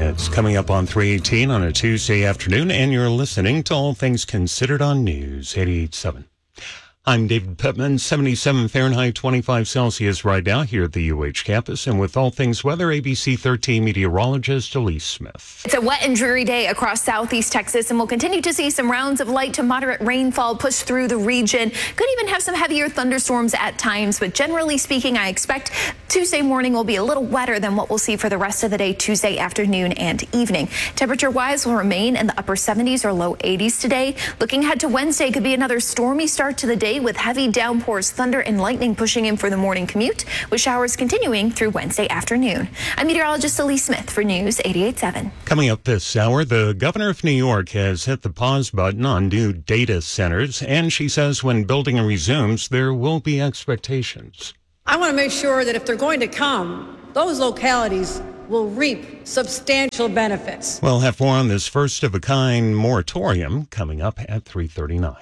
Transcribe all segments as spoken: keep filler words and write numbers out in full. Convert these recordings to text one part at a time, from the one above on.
minutes coming up on three eighteen on a Tuesday afternoon, and you're listening to All Things Considered on News eighty-eight point seven. I'm David Pittman, seventy-seven Fahrenheit, twenty-five Celsius right now here at the U H campus. And with all things weather, A B C thirteen meteorologist Elise Smith. It's a wet and dreary day across southeast Texas, and we'll continue to see some rounds of light to moderate rainfall push through the region. Could even have some heavier thunderstorms at times, but generally speaking, I expect Tuesday morning will be a little wetter than what we'll see for the rest of the day, Tuesday afternoon and evening. Temperature-wise will remain in the upper seventies or low eighties today. Looking ahead to Wednesday, could be another stormy start to the day with heavy downpours, thunder, and lightning pushing in for the morning commute, with showers continuing through Wednesday afternoon. I'm meteorologist Elise Smith for News eighty-eight point seven. Coming up this hour, the governor of New York has hit the pause button on new data centers, and she says when building resumes, there will be expectations. I want to make sure that if they're going to come, those localities will reap substantial benefits. We'll have more on this first-of-a-kind moratorium coming up at three thirty-nine.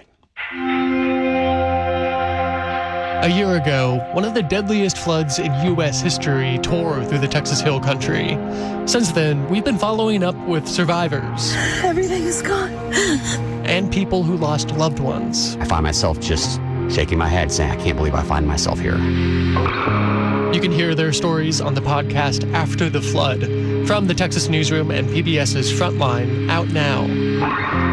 A year ago, one of the deadliest floods in U S history tore through the Texas Hill Country. Since then, we've been following up with survivors. Everything is gone. And people who lost loved ones. I find myself just shaking my head saying, I can't believe I find myself here. You can hear their stories on the podcast After the Flood from the Texas Newsroom and PBS's Frontline, out now.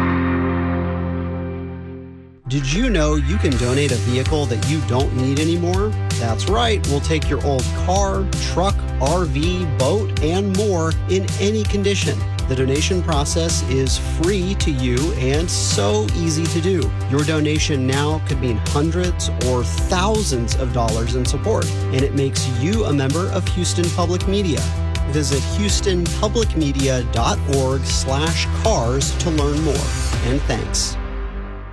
Did you know you can donate a vehicle that you don't need anymore? That's right, we'll take your old car, truck, R V, boat, and more in any condition. The donation process is free to you and so easy to do. Your donation now could mean hundreds or thousands of dollars in support, and it makes you a member of Houston Public Media. Visit houston public media dot org slash cars to learn more. And thanks.